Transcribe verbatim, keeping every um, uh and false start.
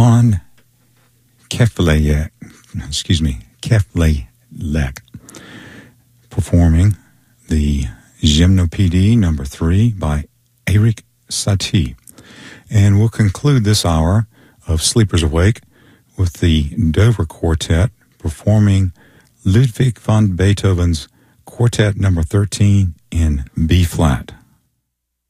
on Kefleyek, excuse me, Kefleyek, performing the Gymnopédie number three by Erik Satie. And we'll conclude this hour of Sleepers Awake with the Dover Quartet performing Ludwig van Beethoven's Quartet number thirteen in B-flat.